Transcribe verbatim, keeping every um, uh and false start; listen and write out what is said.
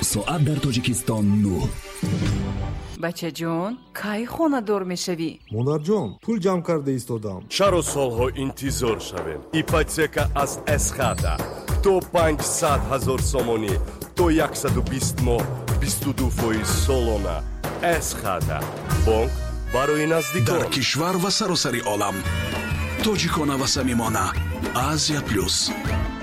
соат дар Тоҷикистон нӯ. бача ҷон, кай хонадор мешавӣ? монарҷон, пул ҷамъ карда истодам. чаро солҳо интизор шавем? ипотека аз эсхата то панҷсад ҳазор сомонӣ то яксаду бист моҳ бисту ду фоиз солона. эсхата бонк барои наздикон дар кишвар ва саросари олам. тоҷикона ва самимона. Азия плюс.